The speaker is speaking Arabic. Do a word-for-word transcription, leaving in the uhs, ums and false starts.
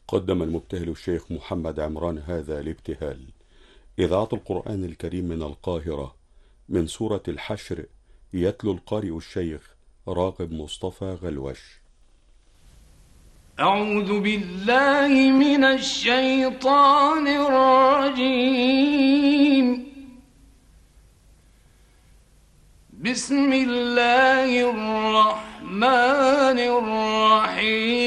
قدم المبتهل الشيخ محمد عمران هذا الابتهال. إذاعة القرآن الكريم من القاهرة، من سورة الحشر، يتلو القارئ الشيخ راغب مصطفى غلوش. أعوذ بالله من الشيطان الرجيم. بسم الله الرحمن الرحيم.